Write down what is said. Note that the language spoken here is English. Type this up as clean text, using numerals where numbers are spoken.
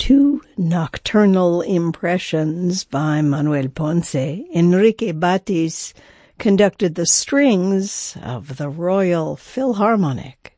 Two nocturnal impressions by Manuel Ponce. Enrique Batis conducted the strings of the Royal Philharmonic.